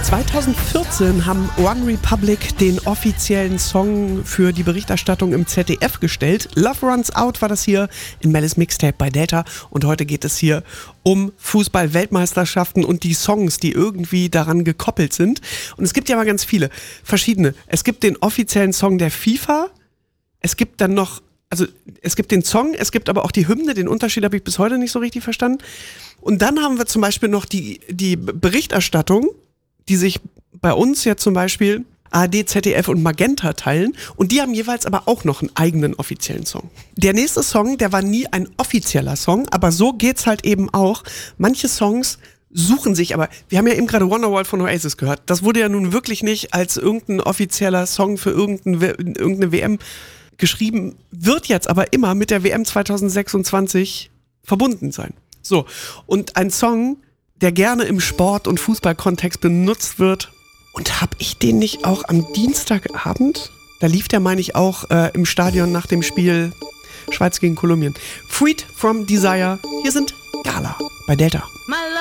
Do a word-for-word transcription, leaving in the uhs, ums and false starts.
zweitausendvierzehn haben One Republic den offiziellen Song für die Berichterstattung im Z D F gestellt. Love Runs Out war das hier in Mellis Mixtape bei Delta. Und heute geht es hier um Fußball-Weltmeisterschaften und die Songs, die irgendwie daran gekoppelt sind. Und es gibt ja mal ganz viele verschiedene. Es gibt den offiziellen Song der FIFA. Es gibt dann noch, also es gibt den Song, es gibt aber auch die Hymne. Den Unterschied habe ich bis heute nicht so richtig verstanden. Und dann haben wir zum Beispiel noch die, die Berichterstattung, die sich bei uns ja zum Beispiel A R D, Z D F und Magenta teilen. Und die haben jeweils aber auch noch einen eigenen offiziellen Song. Der nächste Song, der war nie ein offizieller Song, aber so geht's halt eben auch. Manche Songs suchen sich, aber wir haben ja eben gerade Wonderwall von Oasis gehört. Das wurde ja nun wirklich nicht als irgendein offizieller Song für irgendein, irgendeine W M geschrieben, wird jetzt aber immer mit der W M zwanzig sechsundzwanzig verbunden sein. So, und ein Song, der gerne im Sport- und Fußballkontext benutzt wird. Und hab ich den nicht auch am Dienstagabend? Da lief der, meine ich, auch äh, im Stadion nach dem Spiel Schweiz gegen Kolumbien. Freed from Desire. Hier sind Gala bei Delta.